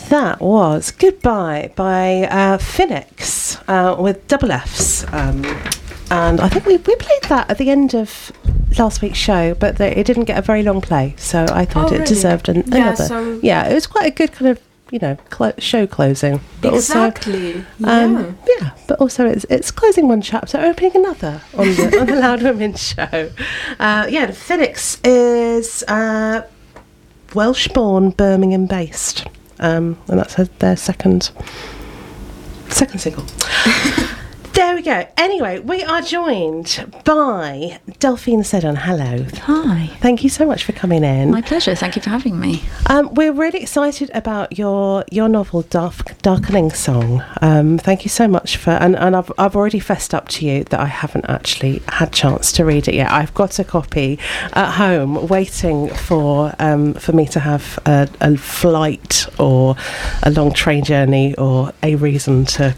That was Goodbye by Phoenix with double Fs. And I think we played that at the end of last week's show, but it didn't get a very long play, so I thought it deserved another. Yeah, it was quite a good kind of, show closing. But exactly. Also, but also it's closing one chapter, opening another on the Loud Women show. Phoenix is Welsh-born, Birmingham-based. And that's their second single. There we go. Anyway, we are joined by Delphine Seddon. Hello. Hi. Thank you so much for coming in. My pleasure. Thank you for having me. We're really excited about your novel, Darkening Song. Thank you so much for... And I've already fessed up to you that I haven't actually had chance to read it yet. I've got a copy at home waiting for me to have a flight or a long train journey or a reason to